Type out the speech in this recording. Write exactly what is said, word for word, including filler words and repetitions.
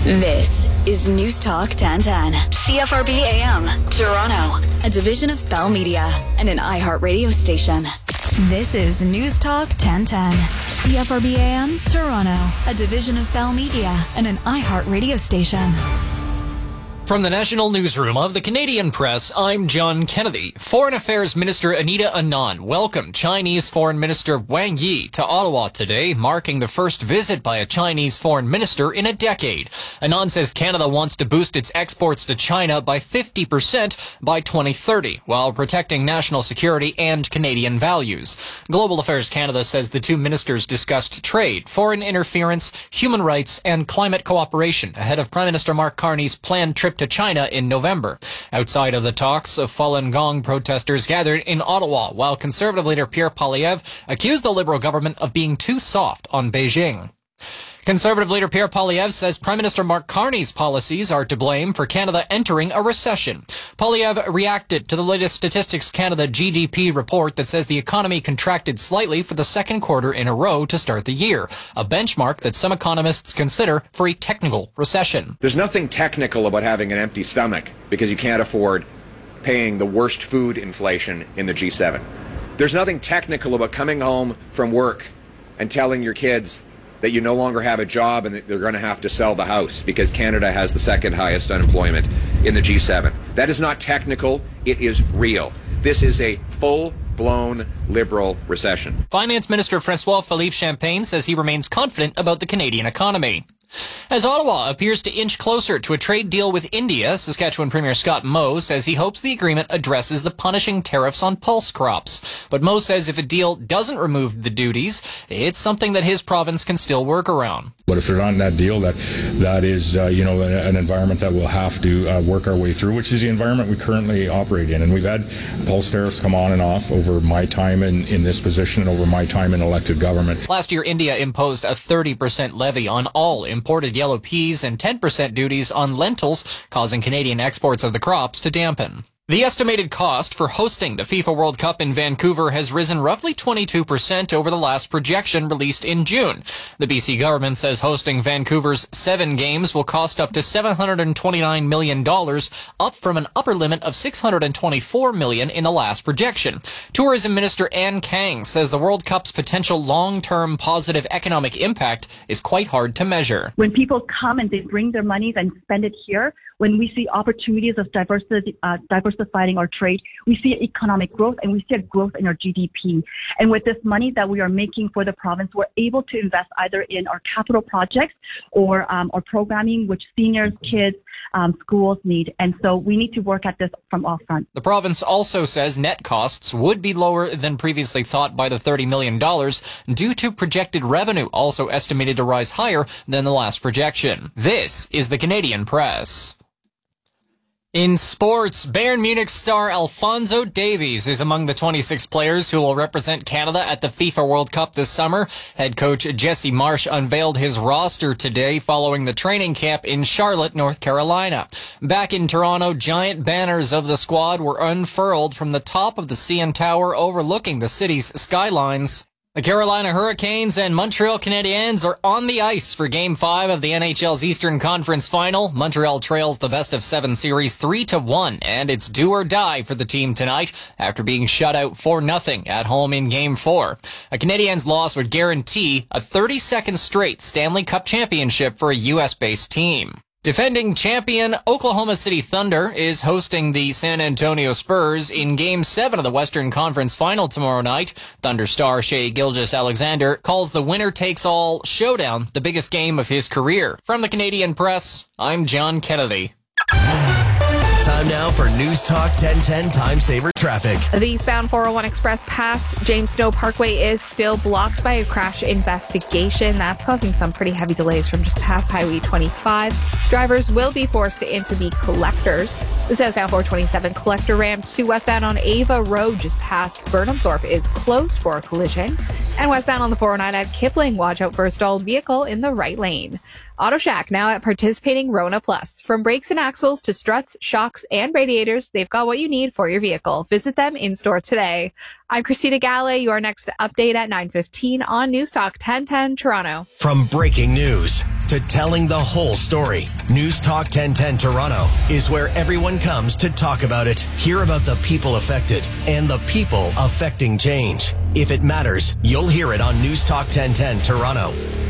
This is News Talk ten ten, C F R B A M, Toronto, a division of Bell Media and an iHeart radio station. This is News Talk ten ten, C F R B A M, Toronto, a division of Bell Media and an iHeart radio station. From the National Newsroom of the Canadian Press, I'm John Kennedy. Foreign Affairs Minister Anita Anand welcomed Chinese Foreign Minister Wang Yi to Ottawa today, marking the first visit by a Chinese foreign minister in a decade. Anand says Canada wants to boost its exports to China by fifty percent by twenty thirty, while protecting national security and Canadian values. Global Affairs Canada says the two ministers discussed trade, foreign interference, human rights, and climate cooperation ahead of Prime Minister Mark Carney's planned trip to China in November. Outside of the talks, Falun Gong protesters gathered in Ottawa, while Conservative leader Pierre Poilievre accused the Liberal government of being too soft on Beijing. Conservative leader Pierre Poilievre says Prime Minister Mark Carney's policies are to blame for Canada entering a recession. Poilievre reacted to the latest Statistics Canada G D P report that says the economy contracted slightly for the second quarter in a row to start the year, a benchmark that some economists consider for a technical recession. There's nothing technical about having an empty stomach because you can't afford paying the worst food inflation in the G seven. There's nothing technical about coming home from work and telling your kids that you no longer have a job and that they're going to have to sell the house because Canada has the second highest unemployment in the G seven. That is not technical, it is real. This is a full-blown Liberal recession. Finance Minister François-Philippe Champagne says he remains confident about the Canadian economy. As Ottawa appears to inch closer to a trade deal with India, Saskatchewan Premier Scott Moe says he hopes the agreement addresses the punishing tariffs on pulse crops. But Moe says if a deal doesn't remove the duties, it's something that his province can still work around. But if they're not in that deal, that that is, uh, you know, an environment that we'll have to uh, work our way through, which is the environment we currently operate in. And we've had pulse tariffs come on and off over my time in, in this position and over my time in elected government. Last year, India imposed a thirty percent levy on all imported yellow peas and ten percent duties on lentils, causing Canadian exports of the crops to dampen. The estimated cost for hosting the FIFA World Cup in Vancouver has risen roughly twenty-two percent over the last projection released in June. The B C government says hosting Vancouver's seven games will cost up to seven hundred twenty-nine million dollars, up from an upper limit of six hundred twenty-four million dollars in the last projection. Tourism Minister Ann Kang says the World Cup's potential long-term positive economic impact is quite hard to measure. When people come and they bring their money and spend it here, when we see opportunities of diversity, uh, diversifying our trade, we see economic growth and we see a growth in our G D P. And with this money that we are making for the province, we're able to invest either in our capital projects or um, our programming, which seniors, kids, um, schools need. And so we need to work at this from all fronts. The province also says net costs would be lower than previously thought by the thirty million dollars due to projected revenue, also estimated to rise higher than the last projection. This is the Canadian Press. In sports, Bayern Munich star Alphonso Davies is among the twenty-six players who will represent Canada at the FIFA World Cup this summer. Head coach Jesse Marsch unveiled his roster today following the training camp in Charlotte, North Carolina. Back in Toronto, giant banners of the squad were unfurled from the top of the C N Tower overlooking the city's skylines. The Carolina Hurricanes and Montreal Canadiens are on the ice for Game five of the N H L's Eastern Conference Final. Montreal trails the best of seven series three to one, and it's do or die for the team tonight after being shut out four nothing at home in Game four. A Canadiens loss would guarantee a thirty-second straight Stanley Cup championship for a U S-based team. Defending champion Oklahoma City Thunder is hosting the San Antonio Spurs in Game seven of the Western Conference Final tomorrow night. Thunder star Shai Gilgeous-Alexander calls the winner-takes-all showdown the biggest game of his career. From the Canadian Press, I'm John Kennedy. Time now for News Talk ten ten Time Saver Traffic. The eastbound four oh one Express past James Snow Parkway is still blocked by a crash investigation. That's causing some pretty heavy delays from just past Highway twenty-five. Drivers will be forced into the collectors. The southbound four twenty-seven collector ramp to westbound on Ava Road just past Burnham Thorpe is closed for a collision. And westbound on the four oh nine at Kipling, watch out for a stalled vehicle in the right lane. Auto Shack now at participating Rona Plus. From brakes and axles to struts, shocks, and radiators, they've got what you need for your vehicle. Visit them in store today. I'm Christina Galley. Your next update at nine fifteen on News Talk ten ten Toronto. From breaking news to telling the whole story. News Talk ten ten Toronto is where everyone comes to talk about it, hear about the people affected, and the people affecting change. If it matters, you'll hear it on News Talk ten ten Toronto.